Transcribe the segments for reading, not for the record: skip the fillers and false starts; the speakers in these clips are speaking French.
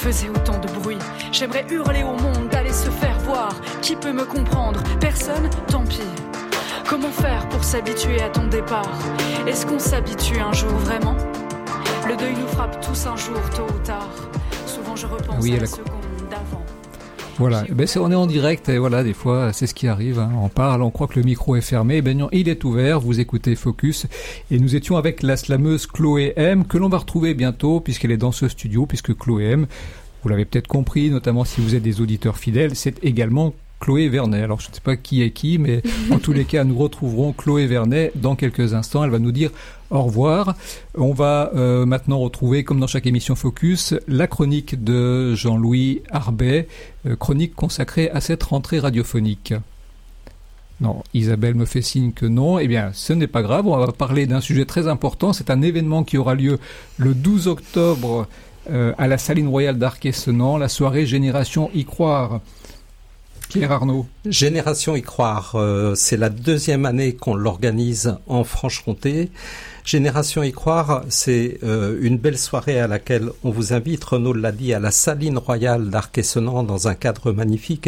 faisait autant de bruit. J'aimerais hurler au monde d'aller se faire voir. Qui peut me comprendre? Personne? Tant pis. Comment faire pour s'habituer à ton départ? Est-ce qu'on s'habitue un jour vraiment? Le deuil nous frappe tous un jour, tôt ou tard. Souvent je repense à la seconde d'avant. Voilà, on est en direct et voilà, des fois c'est ce qui arrive, hein. On parle, on croit que le micro est fermé, non, il est ouvert, vous écoutez Focus et nous étions avec la slameuse Chloé M que l'on va retrouver bientôt puisqu'elle est dans ce studio, puisque Chloé M, vous l'avez peut-être compris, notamment si vous êtes des auditeurs fidèles, c'est également Chloé Vernet. Alors je ne sais pas qui est qui, mais en tous les cas nous retrouverons Chloé Vernet dans quelques instants, elle va nous dire au revoir. On va maintenant retrouver, comme dans chaque émission Focus, la chronique de Jean-Louis Arbet, chronique consacrée à cette rentrée radiophonique. Non, Isabelle me fait signe que non. Eh bien, ce n'est pas grave, on va parler d'un sujet très important. C'est un événement qui aura lieu le 12 octobre à la Saline Royale d'Arc-et-Senans, la soirée Génération Y Croire. Pierre Arnaud. Génération Y Croire, c'est la deuxième année qu'on l'organise en Franche-Comté. Génération Y Croire, c'est une belle soirée à laquelle on vous invite, Renaud l'a dit, à la Saline Royale d'Arc-et-Senans dans un cadre magnifique.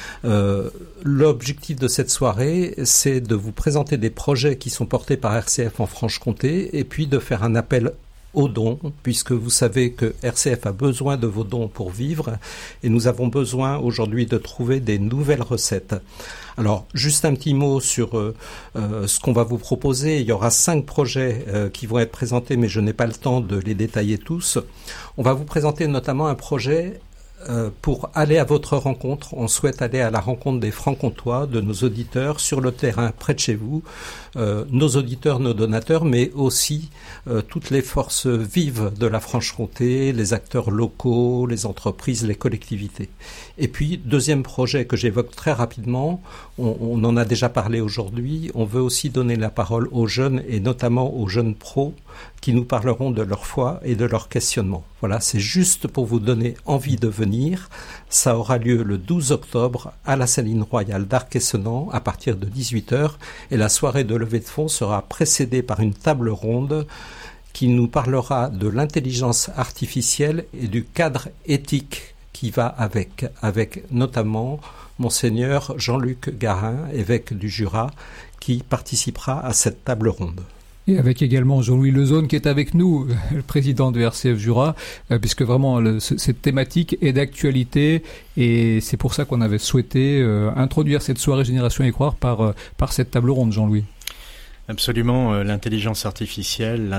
L'objectif de cette soirée, c'est de vous présenter des projets qui sont portés par RCF en Franche-Comté et puis de faire un appel aux dons, puisque vous savez que RCF a besoin de vos dons pour vivre et nous avons besoin aujourd'hui de trouver des nouvelles recettes. Alors, juste un petit mot sur ce qu'on va vous proposer. Il y aura 5 projets qui vont être présentés, mais je n'ai pas le temps de les détailler tous. On va vous présenter notamment un projet pour aller à votre rencontre. On souhaite aller à la rencontre des Franc-Comtois, de nos auditeurs sur le terrain près de chez vous, nos auditeurs, nos donateurs, mais aussi toutes les forces vives de la Franche-Comté, les acteurs locaux, les entreprises, les collectivités. Et puis, deuxième projet que j'évoque très rapidement, on en a déjà parlé aujourd'hui, on veut aussi donner la parole aux jeunes et notamment aux jeunes pros qui nous parleront de leur foi et de leur questionnement. Voilà, c'est juste pour vous donner envie de venir. Ça aura lieu le 12 octobre à la Saline Royale d'Arc-et-Senans à partir de 18h et la soirée de levée de fonds sera précédée par une table ronde qui nous parlera de l'intelligence artificielle et du cadre éthique qui va avec notamment Monseigneur Jean-Luc Garin, évêque du Jura, qui participera à cette table ronde. Et avec également Jean-Louis Lezaune qui est avec nous, le président de RCF Jura, puisque vraiment cette thématique est d'actualité et c'est pour ça qu'on avait souhaité introduire cette soirée Génération Y Croire par cette table ronde, Jean-Louis. Absolument, l'intelligence artificielle,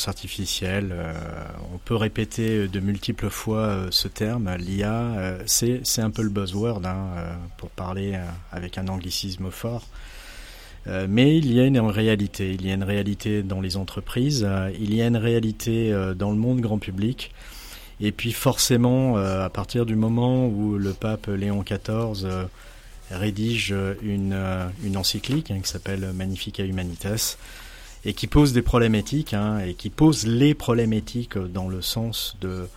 on peut répéter de multiples fois ce terme, l'IA, c'est un peu le buzzword pour parler avec un anglicisme fort. Mais il y a une réalité dans les entreprises, il y a une réalité dans le monde grand public. Et puis forcément, à partir du moment où le pape Léon XIV rédige une encyclique qui s'appelle Magnificat Humanitas et qui pose des problèmes éthiques et qui pose les problèmes éthiques dans le sens de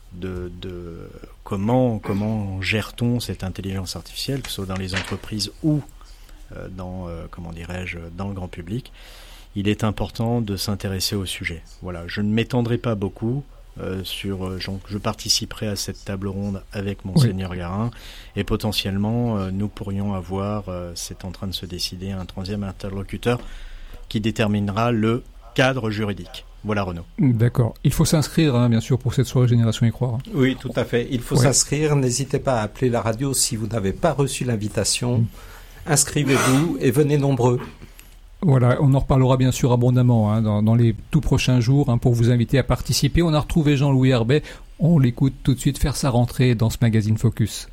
comment gère-t-on cette intelligence artificielle, que ce soit dans les entreprises ou dans le grand public. Il est important de s'intéresser au sujet. Voilà, je ne m'étendrai pas beaucoup je participerai à cette table ronde avec Monseigneur Garin et potentiellement nous pourrions avoir, c'est en train de se décider, un troisième interlocuteur qui déterminera le cadre juridique. Voilà Renaud. D'accord. Il faut s'inscrire bien sûr pour cette soirée Génération Y Croire. Oui, tout à fait. Il faut s'inscrire. N'hésitez pas à appeler la radio si vous n'avez pas reçu l'invitation. Inscrivez-vous et venez nombreux. Voilà, on en reparlera bien sûr abondamment dans les tout prochains jours pour vous inviter à participer. On a retrouvé Jean-Louis Arbet. On l'écoute tout de suite faire sa rentrée dans ce magazine Focus.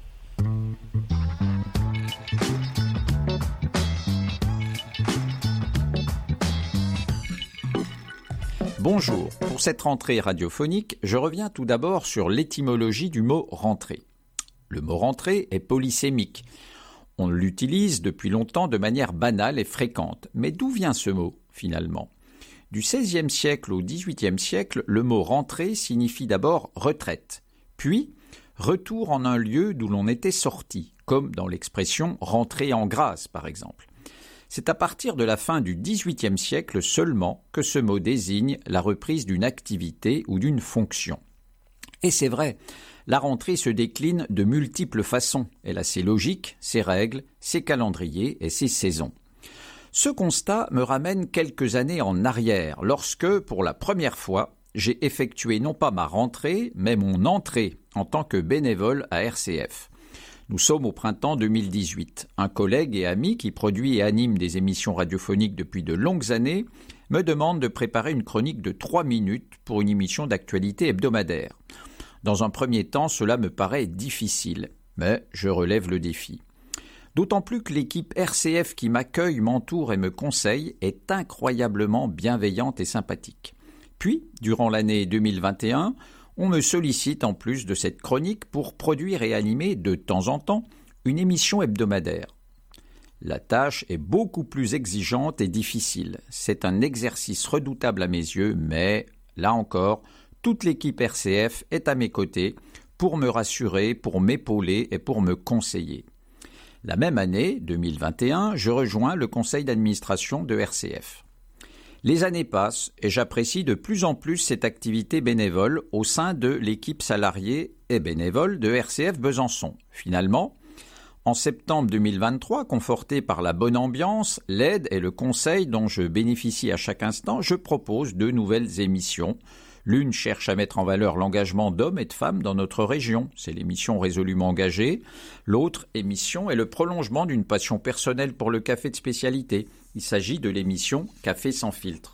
Bonjour, pour cette rentrée radiophonique, je reviens tout d'abord sur l'étymologie du mot « rentrée ». Le mot « rentrée » est polysémique. On l'utilise depuis longtemps de manière banale et fréquente. Mais d'où vient ce mot, finalement ? Du XVIe siècle au XVIIIe siècle, le mot « rentrée » signifie d'abord « retraite », puis « retour en un lieu d'où l'on était sorti », comme dans l'expression « rentrer en grâce » par exemple. C'est à partir de la fin du XVIIIe siècle seulement que ce mot désigne la reprise d'une activité ou d'une fonction. Et c'est vrai, La rentrée se décline de multiples façons. Elle a ses logiques, ses règles, ses calendriers et ses saisons. Ce constat me ramène quelques années en arrière, lorsque, pour la première fois, j'ai effectué non pas ma rentrée, mais mon entrée en tant que bénévole à RCF. Nous sommes au printemps 2018. Un collègue et ami qui produit et anime des émissions radiophoniques depuis de longues années me demande de préparer une chronique de 3 minutes pour une émission d'actualité hebdomadaire. Dans un premier temps, cela me paraît difficile, mais je relève le défi. D'autant plus que l'équipe RCF qui m'accueille, m'entoure et me conseille est incroyablement bienveillante et sympathique. Puis, durant l'année 2021, on me sollicite en plus de cette chronique pour produire et animer de temps en temps une émission hebdomadaire. La tâche est beaucoup plus exigeante et difficile. C'est un exercice redoutable à mes yeux, mais, là encore, toute l'équipe RCF est à mes côtés pour me rassurer, pour m'épauler et pour me conseiller. La même année, 2021, je rejoins le conseil d'administration de RCF. Les années passent et j'apprécie de plus en plus cette activité bénévole au sein de l'équipe salariée et bénévole de RCF Besançon. Finalement, en septembre 2023, conforté par la bonne ambiance, l'aide et le conseil dont je bénéficie à chaque instant, je propose 2 nouvelles émissions. L'une cherche à mettre en valeur l'engagement d'hommes et de femmes dans notre région, c'est l'émission Résolument engagée. L'autre émission est le prolongement d'une passion personnelle pour le café de spécialité. Il s'agit de l'émission Café sans filtre.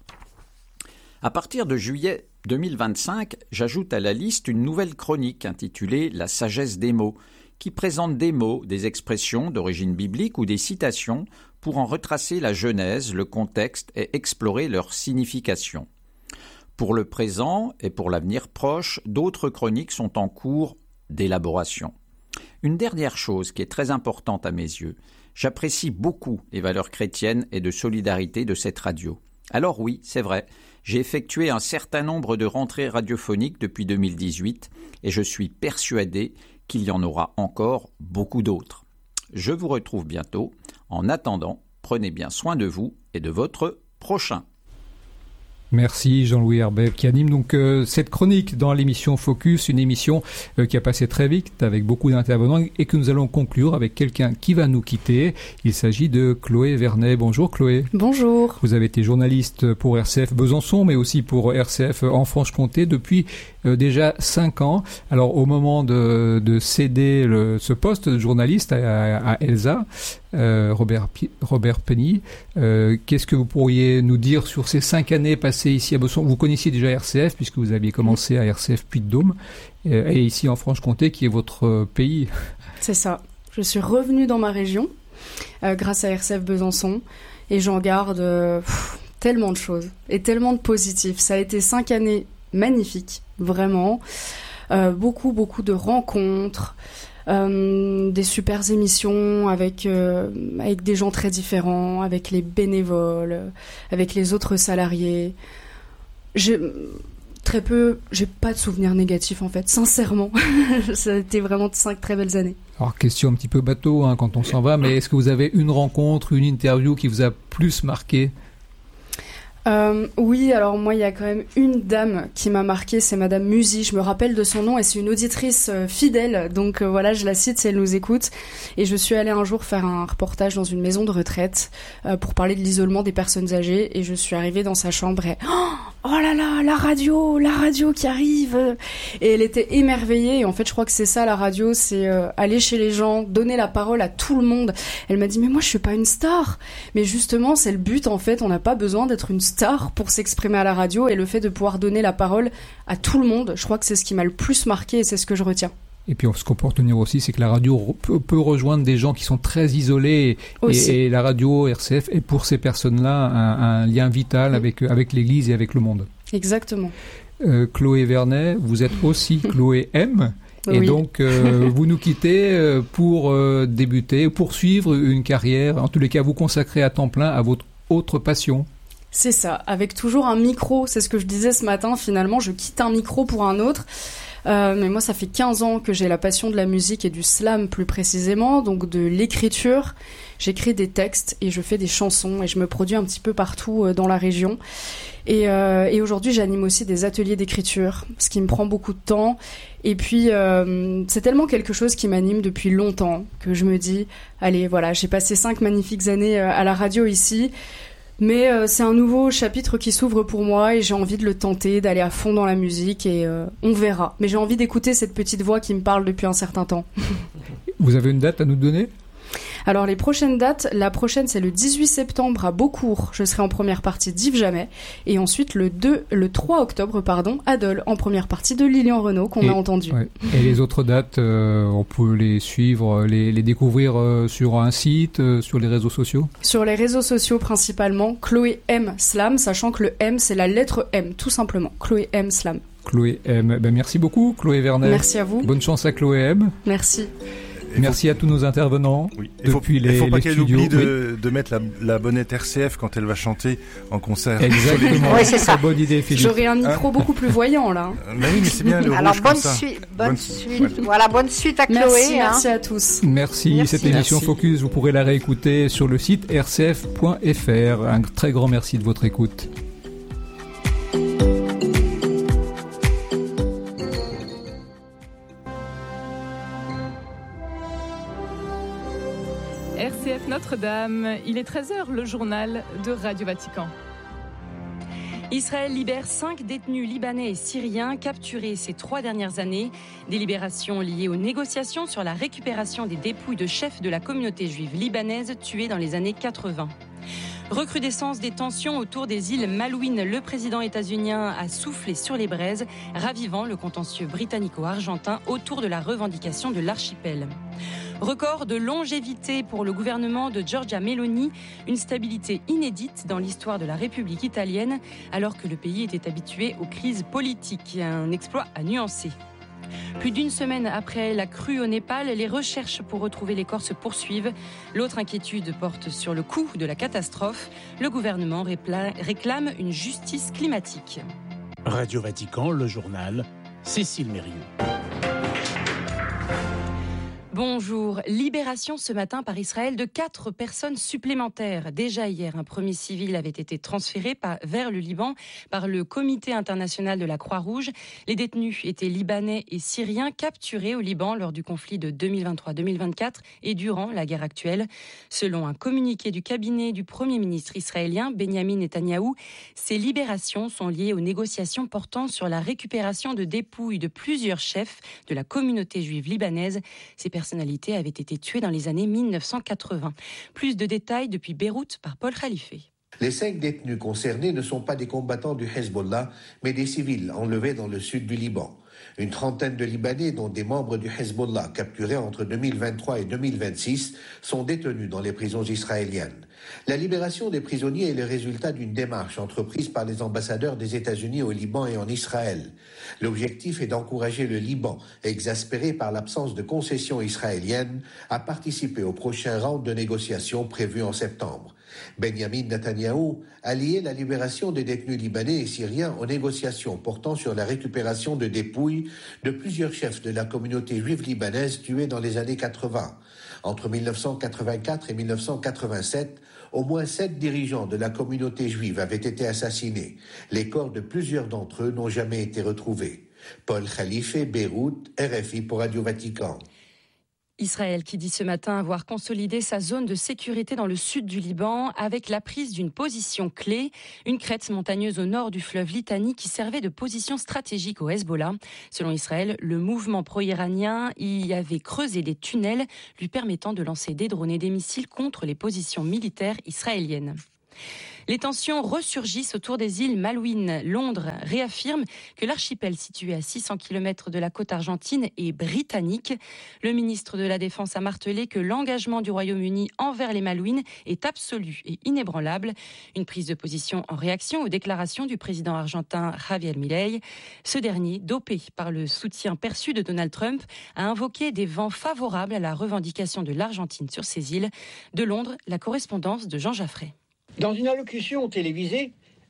À partir de juillet 2025, j'ajoute à la liste une nouvelle chronique intitulée « La sagesse des mots », qui présente des mots, des expressions d'origine biblique ou des citations pour en retracer la genèse, le contexte et explorer leur signification. Pour le présent et pour l'avenir proche, d'autres chroniques sont en cours d'élaboration. Une dernière chose qui est très importante à mes yeux, j'apprécie beaucoup les valeurs chrétiennes et de solidarité de cette radio. Alors oui, c'est vrai, j'ai effectué un certain nombre de rentrées radiophoniques depuis 2018 et je suis persuadé qu'il y en aura encore beaucoup d'autres. Je vous retrouve bientôt. En attendant, prenez bien soin de vous et de votre prochain. Merci Jean-Louis Herbet qui anime donc cette chronique dans l'émission Focus, une émission qui a passé très vite avec beaucoup d'intervenants et que nous allons conclure avec quelqu'un qui va nous quitter. Il s'agit de Chloé Vernet. Bonjour Chloé. Bonjour. Vous avez été journaliste pour RCF Besançon mais aussi pour RCF en Franche-Comté depuis déjà 5 ans. Alors au moment de céder ce poste de journaliste à Elsa, Robert Penny, qu'est-ce que vous pourriez nous dire sur ces 5 années passées ici à Besançon? Vous connaissiez déjà RCF puisque vous aviez commencé à RCF Puy-de-Dôme et ici en Franche-Comté qui est votre pays. C'est ça. Je suis revenue dans ma région grâce à RCF Besançon et j'en garde tellement de choses et tellement de positifs. Ça a été 5 années magnifiques, vraiment. Beaucoup de rencontres. Des super émissions avec des gens très différents, avec les bénévoles, avec les autres salariés. J'ai pas de souvenirs négatifs en fait, sincèrement. Ça a été vraiment 5 très belles années. Alors question un petit peu bateau quand on s'en va, mais est-ce que vous avez une rencontre, une interview qui vous a plus marqué? Oui, alors moi il y a quand même une dame qui m'a marquée, c'est Madame Musi, je me rappelle de son nom et c'est une auditrice fidèle, donc voilà, je la cite si elle nous écoute. Et je suis allée un jour faire un reportage dans une maison de retraite pour parler de l'isolement des personnes âgées et je suis arrivée dans sa chambre et oh là là, la radio qui arrive. Et elle était émerveillée et en fait je crois que c'est ça la radio, c'est aller chez les gens, donner la parole à tout le monde. Elle m'a dit mais moi je suis pas une star, mais justement c'est le but en fait, on n'a pas besoin d'être une star pour s'exprimer à la radio et le fait de pouvoir donner la parole à tout le monde, je crois que c'est ce qui m'a le plus marqué et c'est ce que je retiens. Et puis ce qu'on peut retenir aussi, c'est que la radio peut rejoindre des gens qui sont très isolés et la radio RCF est pour ces personnes-là un lien vital avec l'Église et avec le monde. Exactement. Chloé Vernet, vous êtes aussi Chloé M. Et oui. donc, vous nous quittez pour débuter, poursuivre une carrière, en tous les cas vous consacrer à temps plein à votre autre passion. C'est ça, avec toujours un micro, c'est ce que je disais ce matin, finalement je quitte un micro pour un autre. Mais moi, ça fait 15 ans que j'ai la passion de la musique et du slam plus précisément, donc de l'écriture. J'écris des textes et je fais des chansons et je me produis un petit peu partout dans la région. Et aujourd'hui, j'anime aussi des ateliers d'écriture, ce qui me prend beaucoup de temps. Et puis, c'est tellement quelque chose qui m'anime depuis longtemps que je me dis, allez, voilà, j'ai passé 5 magnifiques années à la radio ici. Mais c'est un nouveau chapitre qui s'ouvre pour moi et j'ai envie de le tenter, d'aller à fond dans la musique et on verra. Mais j'ai envie d'écouter cette petite voix qui me parle depuis un certain temps. Vous avez une date à nous donner ? Alors les prochaines dates, la prochaine c'est le 18 septembre à Beaucourt, je serai en première partie d'Yves Jamais, et ensuite le 3 octobre à Dole, en première partie de Lilian Renaud qu'on a entendu. Ouais. Et les autres dates, on peut les suivre, les découvrir sur un site, sur les réseaux sociaux ? Sur les réseaux sociaux principalement, Chloé M Slam, sachant que le M c'est la lettre M, tout simplement, Chloé M Slam. Chloé M, merci beaucoup Chloé Vernet. Merci à vous. Bonne chance à Chloé M. Merci. Merci à tous nos intervenants. Oui. Depuis les studios. Il ne faut pas qu'elle oublie de mettre la bonnette RCF quand elle va chanter en concert. Exactement. Oui, c'est ça. Bonne idée, Philippe. J'aurai un micro beaucoup plus voyant là. Mais oui, mais c'est bien le Alors rouge bonne suite. Voilà, bonne suite à Chloé. Merci à tous. Merci. Cette émission Focus, vous pourrez la réécouter sur le site rcf.fr. Un très grand merci de votre écoute. RCF Notre-Dame, il est 13h, le journal de Radio Vatican. Israël libère 5 détenus libanais et syriens capturés ces 3 dernières années. Des libérations liées aux négociations sur la récupération des dépouilles de chefs de la communauté juive libanaise tués dans les années 80. Recrudescence des tensions autour des îles Malouines. Le président états-unien a soufflé sur les braises, ravivant le contentieux britannico-argentin autour de la revendication de l'archipel. Record de longévité pour le gouvernement de Giorgia Meloni, une stabilité inédite dans l'histoire de la République italienne, alors que le pays était habitué aux crises politiques. Un exploit à nuancer. Plus d'une semaine après la crue au Népal, les recherches pour retrouver les corps se poursuivent. L'autre inquiétude porte sur le coût de la catastrophe. Le gouvernement réclame une justice climatique. Radio Vatican, le journal, Cécile Mérieux. Bonjour. Libération ce matin par Israël de 4 personnes supplémentaires. Déjà hier, un premier civil avait été transféré vers le Liban par le Comité international de la Croix-Rouge. Les détenus étaient libanais et syriens capturés au Liban lors du conflit de 2023-2024 et durant la guerre actuelle. Selon un communiqué du cabinet du Premier ministre israélien, Benyamin Netanyahou, ces libérations sont liées aux négociations portant sur la récupération de dépouilles de plusieurs chefs de la communauté juive libanaise. Ces personnalités avaient été tuées dans les années 1980. Plus de détails depuis Beyrouth par Paul Khalifé. Les 5 détenus concernés ne sont pas des combattants du Hezbollah, mais des civils enlevés dans le sud du Liban. Une trentaine de Libanais, dont des membres du Hezbollah capturés entre 2023 et 2026, sont détenus dans les prisons israéliennes. La libération des prisonniers est le résultat d'une démarche entreprise par les ambassadeurs des États-Unis au Liban et en Israël. L'objectif est d'encourager le Liban, exaspéré par l'absence de concessions israéliennes, à participer au prochain round de négociations prévu en septembre. Benyamin Netanyahou a lié la libération des détenus libanais et syriens aux négociations portant sur la récupération de dépouilles de plusieurs chefs de la communauté juive libanaise tués dans les années 80. Entre 1984 et 1987, au moins 7 dirigeants de la communauté juive avaient été assassinés. Les corps de plusieurs d'entre eux n'ont jamais été retrouvés. Paul Khalifé, Beyrouth, RFI pour Radio Vatican. Israël qui dit ce matin avoir consolidé sa zone de sécurité dans le sud du Liban avec la prise d'une position clé, une crête montagneuse au nord du fleuve Litani qui servait de position stratégique au Hezbollah. Selon Israël, le mouvement pro-iranien y avait creusé des tunnels lui permettant de lancer des drones et des missiles contre les positions militaires israéliennes. Les tensions ressurgissent autour des îles Malouines. Londres réaffirme que l'archipel situé à 600 km de la côte argentine est britannique. Le ministre de la Défense a martelé que l'engagement du Royaume-Uni envers les Malouines est absolu et inébranlable. Une prise de position en réaction aux déclarations du président argentin Javier Milei. Ce dernier, dopé par le soutien perçu de Donald Trump, a invoqué des vents favorables à la revendication de l'Argentine sur ces îles. De Londres, la correspondance de Jean Jaffray. Dans une allocution télévisée,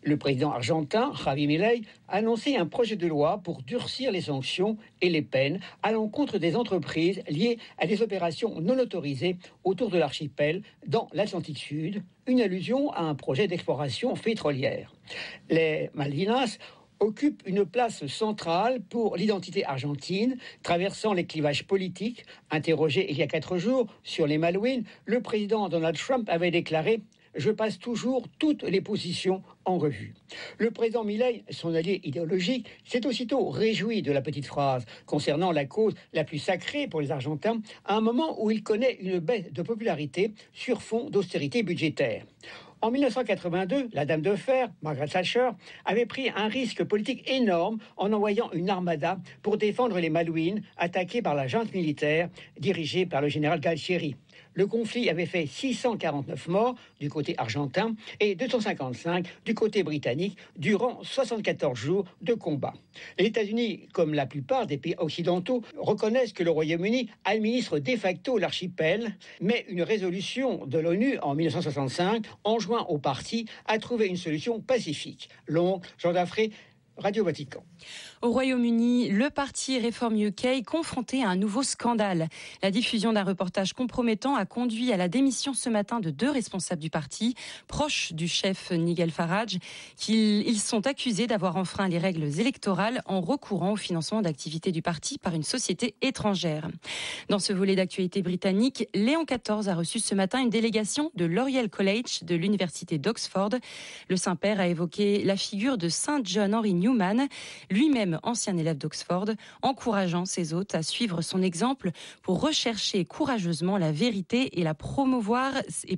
Le président argentin, Javier Milei, a annoncé un projet de loi pour durcir les sanctions et les peines à l'encontre des entreprises liées à des opérations non autorisées autour de l'archipel dans l'Atlantique Sud, une allusion à un projet d'exploration pétrolière. Les Malvinas occupent une place centrale pour l'identité argentine, traversant les clivages politiques. Interrogé il y a 4 jours sur les Malouines, le président Donald Trump avait déclaré « Je passe toujours toutes les positions en revue ». Le président Milei, son allié idéologique, s'est aussitôt réjoui de la petite phrase concernant la cause la plus sacrée pour les Argentins, à un moment où il connaît une baisse de popularité sur fond d'austérité budgétaire. En 1982, la Dame de Fer, Margaret Thatcher, avait pris un risque politique énorme en envoyant une armada pour défendre les Malouines attaquées par la junte militaire dirigée par le général Galtieri. Le conflit avait fait 649 morts du côté argentin et 255 du côté britannique durant 74 jours de combat. Les États-Unis, comme la plupart des pays occidentaux, reconnaissent que le Royaume-Uni administre de facto l'archipel, mais une résolution de l'ONU en 1965 enjoint aux parties à trouver une solution pacifique. L'oncle Jean Daffré, Radio Vatican. Au Royaume-Uni, le parti Reform UK confronté à un nouveau scandale. La diffusion d'un reportage compromettant a conduit à la démission ce matin de 2 responsables du parti, proches du chef Nigel Farage. Ils sont accusés d'avoir enfreint les règles électorales en recourant au financement d'activités du parti par une société étrangère. Dans ce volet d'actualité britannique, Léon XIV a reçu ce matin une délégation de l'Oriel College de l'université d'Oxford. Le Saint-Père a évoqué la figure de Saint John Henry Newman, lui-même ancien élève d'Oxford, encourageant ses hôtes à suivre son exemple pour rechercher courageusement la vérité et promouvoir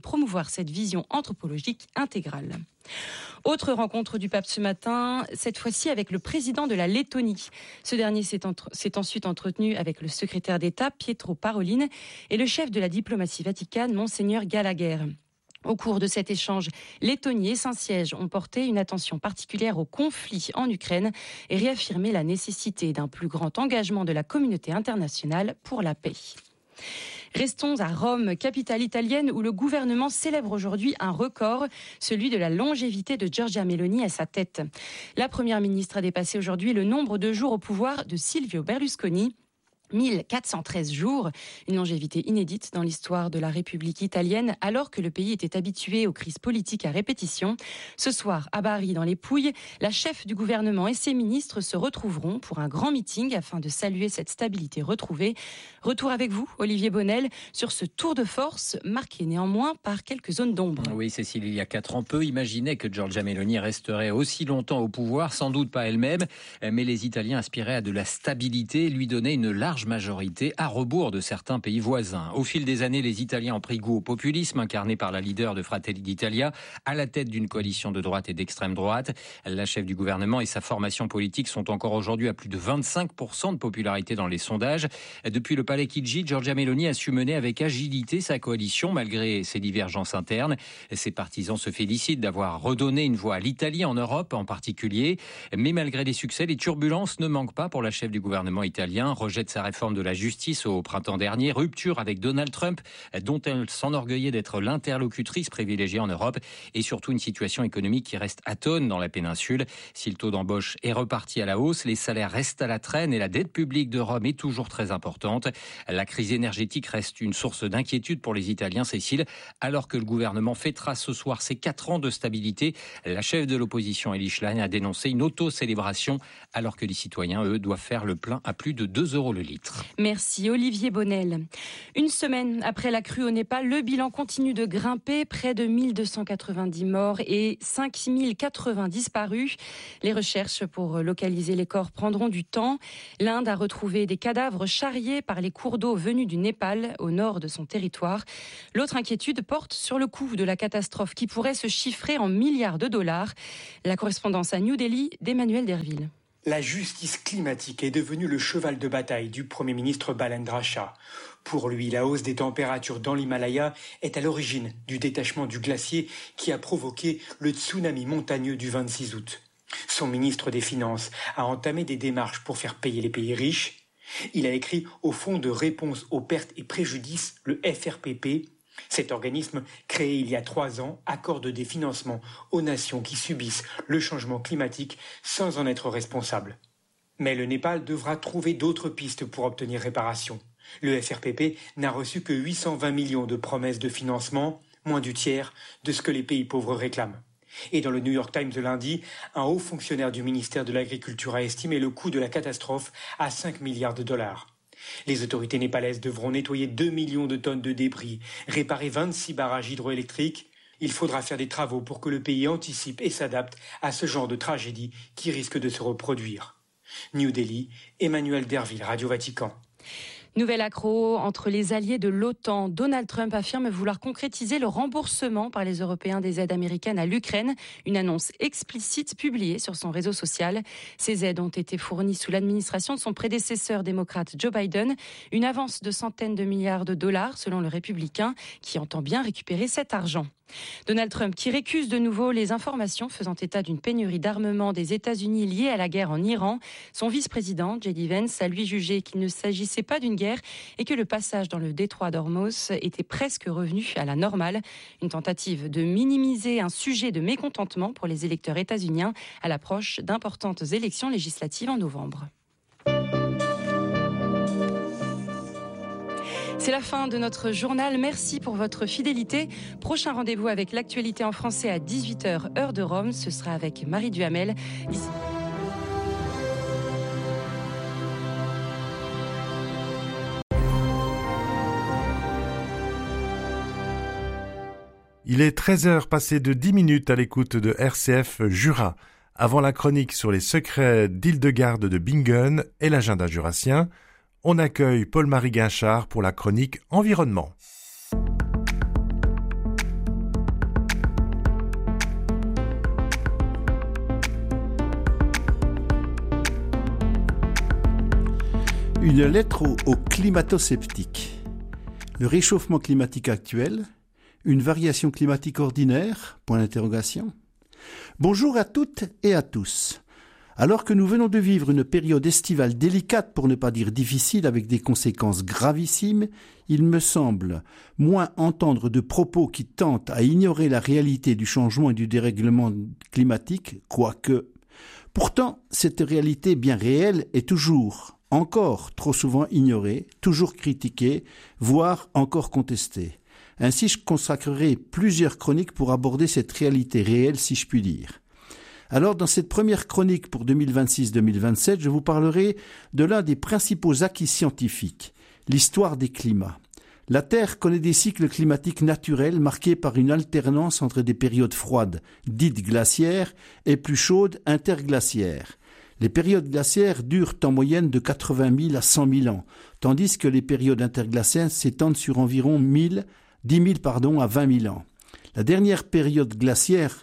cette vision anthropologique intégrale. Autre rencontre du pape ce matin, cette fois-ci avec le président de la Lettonie. Ce dernier s'est ensuite entretenu avec le secrétaire d'État Pietro Parolin et le chef de la diplomatie vaticane, Monseigneur Gallagher. Au cours de cet échange, Lettonie et Saint-Siège ont porté une attention particulière au conflit en Ukraine et réaffirmé la nécessité d'un plus grand engagement de la communauté internationale pour la paix. Restons à Rome, capitale italienne, où le gouvernement célèbre aujourd'hui un record, celui de la longévité de Giorgia Meloni à sa tête. La première ministre a dépassé aujourd'hui le nombre de jours au pouvoir de Silvio Berlusconi. 1413 jours, une longévité inédite dans l'histoire de la République italienne, alors que le pays était habitué aux crises politiques à répétition. Ce soir, à Bari, dans les Pouilles, la chef du gouvernement et ses ministres se retrouveront pour un grand meeting afin de saluer cette stabilité retrouvée. Retour avec vous, Olivier Bonnel, sur ce tour de force, marqué néanmoins par quelques zones d'ombre. Oui, Cécile, il y a 4 ans, peu imaginaient que Giorgia Meloni resterait aussi longtemps au pouvoir, sans doute pas elle-même, mais les Italiens aspiraient à de la stabilité et lui donnaient une large majorité à rebours de certains pays voisins. Au fil des années, les Italiens ont pris goût au populisme incarné par la leader de Fratelli d'Italia à la tête d'une coalition de droite et d'extrême droite. La chef du gouvernement et sa formation politique sont encore aujourd'hui à plus de 25% de popularité dans les sondages. Depuis le palais Chigi, Giorgia Meloni a su mener avec agilité sa coalition malgré ses divergences internes. Ses partisans se félicitent d'avoir redonné une voix à l'Italie en Europe en particulier. Mais malgré les succès, les turbulences ne manquent pas pour la chef du gouvernement italien. Rejet de sa réforme de la justice au printemps dernier, rupture avec Donald Trump, dont elle s'enorgueillait d'être l'interlocutrice privilégiée en Europe, et surtout une situation économique qui reste atone dans la péninsule. Si le taux d'embauche est reparti à la hausse, les salaires restent à la traîne et la dette publique de Rome est toujours très importante. La crise énergétique reste une source d'inquiétude pour les Italiens, Cécile, alors que le gouvernement fêtera ce soir ses 4 ans de stabilité. La chef de l'opposition, Elly Schlein, a dénoncé une auto-célébration, alors que les citoyens, eux, doivent faire le plein à plus de 2 € le litre. Merci Olivier Bonnel. Une semaine après la crue au Népal, le bilan continue de grimper, près de 1290 morts et 5080 disparus. Les recherches pour localiser les corps prendront du temps. L'Inde a retrouvé des cadavres charriés par les cours d'eau venus du Népal, au nord de son territoire. L'autre inquiétude porte sur le coût de la catastrophe qui pourrait se chiffrer en milliards de dollars. La correspondance à New Delhi d'Emmanuel Derville. La justice climatique est devenue le cheval de bataille du Premier ministre Balendra Shah. Pour lui, la hausse des températures dans l'Himalaya est à l'origine du détachement du glacier qui a provoqué le tsunami montagneux du 26 août. Son ministre des Finances a entamé des démarches pour faire payer les pays riches. Il a écrit au Fonds de réponse aux pertes et préjudices, le FRPP. Cet organisme, créé il y a 3 ans, accorde des financements aux nations qui subissent le changement climatique sans en être responsables. Mais le Népal devra trouver d'autres pistes pour obtenir réparation. Le FRPP n'a reçu que 820 millions de promesses de financement, moins du tiers de ce que les pays pauvres réclament. Et dans le New York Times de lundi, un haut fonctionnaire du ministère de l'Agriculture a estimé le coût de la catastrophe à 5 milliards de dollars. Les autorités népalaises devront nettoyer 2 millions de tonnes de débris, réparer 26 barrages hydroélectriques. Il faudra faire des travaux pour que le pays anticipe et s'adapte à ce genre de tragédie qui risque de se reproduire. New Delhi, Emmanuel Derville, Radio Vatican. Nouvel accroc entre les alliés de l'OTAN. Donald Trump affirme vouloir concrétiser le remboursement par les Européens des aides américaines à l'Ukraine. Une annonce explicite publiée sur son réseau social. Ces aides ont été fournies sous l'administration de son prédécesseur démocrate Joe Biden. Une avance de centaines de milliards de dollars selon le républicain qui entend bien récupérer cet argent. Donald Trump qui récuse de nouveau les informations faisant état d'une pénurie d'armement des États-Unis liée à la guerre en Iran. Son vice-président, J.D. Vance, a lui jugé qu'il ne s'agissait pas d'une guerre et que le passage dans le détroit d'Ormuz était presque revenu à la normale. Une tentative de minimiser un sujet de mécontentement pour les électeurs états-uniens à l'approche d'importantes élections législatives en novembre. C'est la fin de notre journal. Merci pour votre fidélité. Prochain rendez-vous avec l'actualité en français à 18h, heure de Rome. Ce sera avec Marie Duhamel. Il est 13h passé de 10 minutes à l'écoute de RCF Jura. Avant la chronique sur les secrets d'Hildegarde de Bingen et l'agenda jurassien, on accueille Paul-Marie Guinchard pour la chronique Environnement. Une lettre aux climato-sceptiques. Le réchauffement climatique actuel, une variation climatique ordinaire ? Point d'interrogation. Bonjour à toutes et à tous. Alors que nous venons de vivre une période estivale délicate, pour ne pas dire difficile, avec des conséquences gravissimes, il me semble moins entendre de propos qui tentent à ignorer la réalité du changement et du dérèglement climatique, quoique. Pourtant, cette réalité bien réelle est toujours, encore trop souvent ignorée, toujours critiquée, voire encore contestée. Ainsi, je consacrerai plusieurs chroniques pour aborder cette réalité réelle, si je puis dire. Alors, dans cette première chronique pour 2026-2027, je vous parlerai de l'un des principaux acquis scientifiques, l'histoire des climats. La Terre connaît des cycles climatiques naturels marqués par une alternance entre des périodes froides, dites glaciaires, et plus chaudes, interglaciaires. Les périodes glaciaires durent en moyenne de 80 000 à 100 000 ans, tandis que les périodes interglaciaires s'étendent sur environ 10 000 à 20 000 ans. La dernière période glaciaire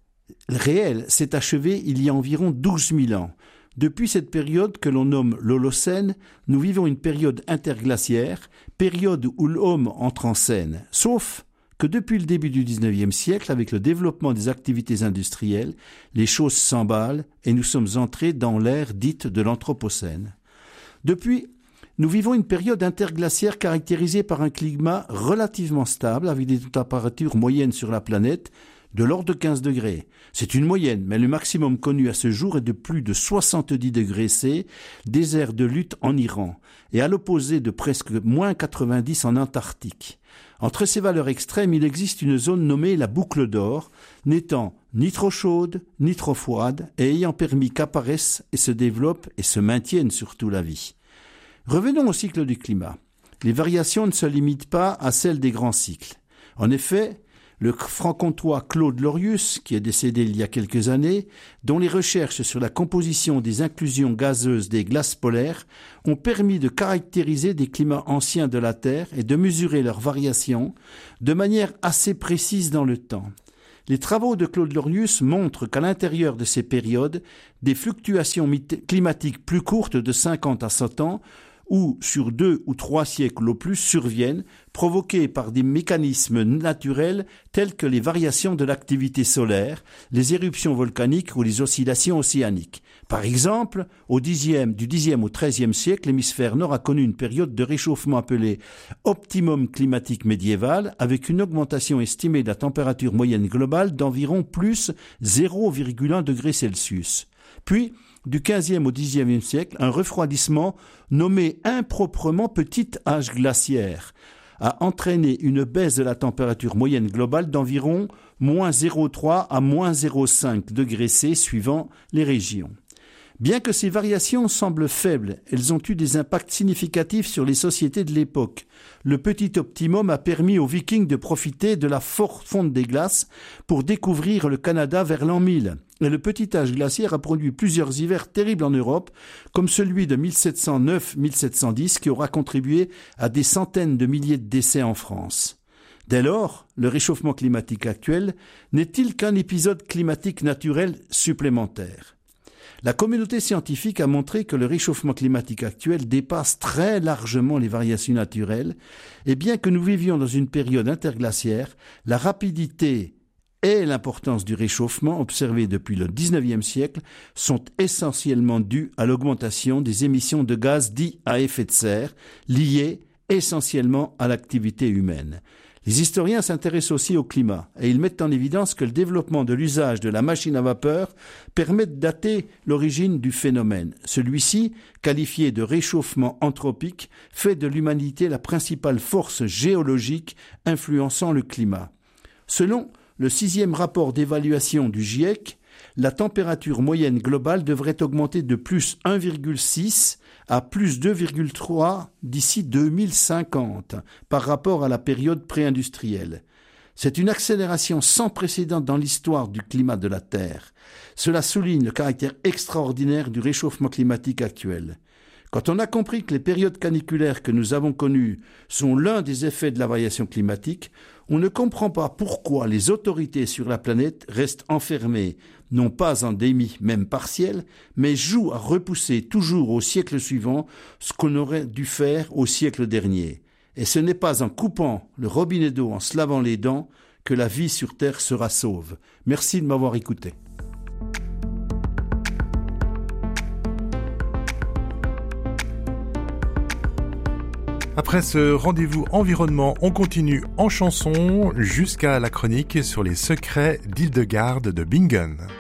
réelle s'est achevée il y a environ 12 000 ans. Depuis cette période que l'on nomme l'Holocène, nous vivons une période interglaciaire, période où l'homme entre en scène. Sauf que depuis le début du XIXe siècle, avec le développement des activités industrielles, les choses s'emballent et nous sommes entrés dans l'ère dite de l'Anthropocène. Depuis, nous vivons une période interglaciaire caractérisée par un climat relativement stable, avec des températures moyennes sur la planète de l'ordre de 15 degrés. C'est une moyenne, mais le maximum connu à ce jour est de plus de 70 degrés C, désert de lutte en Iran, et à l'opposé de presque moins 90 en Antarctique. Entre ces valeurs extrêmes, il existe une zone nommée la boucle d'or, n'étant ni trop chaude, ni trop froide, et ayant permis qu'apparaisse et se développe et se maintienne surtout la vie. Revenons au cycle du climat. Les variations ne se limitent pas à celles des grands cycles. En effet, le franc-comtois Claude Lorius, qui est décédé il y a quelques années, dont les recherches sur la composition des inclusions gazeuses des glaces polaires ont permis de caractériser des climats anciens de la Terre et de mesurer leurs variations de manière assez précise dans le temps. Les travaux de Claude Lorius montrent qu'à l'intérieur de ces périodes, des fluctuations climatiques plus courtes de 50 à 100 ans ou sur 2 ou 3 siècles au plus surviennent, provoquées par des mécanismes naturels tels que les variations de l'activité solaire, les éruptions volcaniques ou les oscillations océaniques. Par exemple, du 10e au 13e siècle, l'hémisphère nord a connu une période de réchauffement appelée optimum climatique médiéval, avec une augmentation estimée de la température moyenne globale d'environ plus 0,1 degré Celsius. Puis, du 15e au 10e siècle, un refroidissement nommé improprement petit âge glaciaire a entraîné une baisse de la température moyenne globale d'environ moins 0,3 à moins 0,5 degrés C suivant les régions. Bien que ces variations semblent faibles, elles ont eu des impacts significatifs sur les sociétés de l'époque. Le petit optimum a permis aux Vikings de profiter de la forte fonte des glaces pour découvrir le Canada vers l'an 1000. Et le petit âge glaciaire a produit plusieurs hivers terribles en Europe, comme celui de 1709-1710 qui aura contribué à des centaines de milliers de décès en France. Dès lors, le réchauffement climatique actuel n'est-il qu'un épisode climatique naturel supplémentaire ? La communauté scientifique a montré que le réchauffement climatique actuel dépasse très largement les variations naturelles, et bien que nous vivions dans une période interglaciaire, la rapidité et l'importance du réchauffement observé depuis le XIXe siècle sont essentiellement dues à l'augmentation des émissions de gaz dits à effet de serre, liées essentiellement à l'activité humaine. Les historiens s'intéressent aussi au climat et ils mettent en évidence que le développement de l'usage de la machine à vapeur permet de dater l'origine du phénomène. Celui-ci, qualifié de réchauffement anthropique, fait de l'humanité la principale force géologique influençant le climat. Selon le 6e rapport d'évaluation du GIEC, la température moyenne globale devrait augmenter de plus 1,6 à plus 2,3 d'ici 2050 par rapport à la période pré-industrielle. C'est une accélération sans précédent dans l'histoire du climat de la Terre. Cela souligne le caractère extraordinaire du réchauffement climatique actuel. Quand on a compris que les périodes caniculaires que nous avons connues sont l'un des effets de la variation climatique, on ne comprend pas pourquoi les autorités sur la planète restent enfermées, non pas en déni même partiel, mais jouent à repousser toujours au siècle suivant ce qu'on aurait dû faire au siècle dernier. Et ce n'est pas en coupant le robinet d'eau, en se lavant les dents, que la vie sur Terre sera sauve. Merci de m'avoir écouté. Après ce rendez-vous environnement, on continue en chanson jusqu'à la chronique sur les secrets d'Hildegarde de Bingen.